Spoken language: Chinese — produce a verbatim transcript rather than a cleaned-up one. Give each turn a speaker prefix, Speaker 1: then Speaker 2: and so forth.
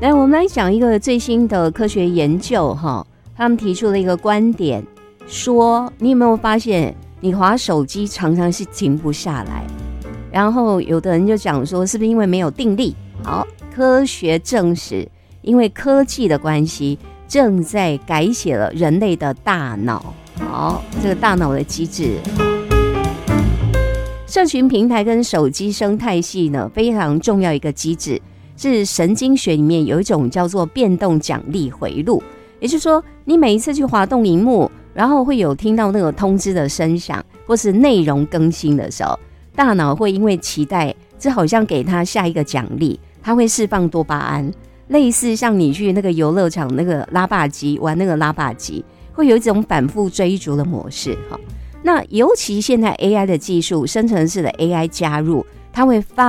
Speaker 1: 来，我们来讲一个最新的科学研究哈，他们提出了一个观点，说你有没有发现，你滑手机常常是停不下来？然后有的人就讲说，是不是因为没有定力？好，科学证实，因为科技的关系，正在改写了人类的大脑。好，这个大脑的机制。社群平台跟手机生态系呢，非常重要一个机制，是神经学里面有一种叫做变动奖励回路，也就是说，你每一次去滑动萤幕，然后会有听到那个通知的声响，或是内容更新的时候，大脑会因为期待，这好像给他下一个奖励，它会释放多巴胺，类似像你去那个游乐场那个拉霸机玩那个拉霸机，会有一种反复追逐的模式哈。那尤其现在 A I 的技术，生成式的 A I 加入，它会放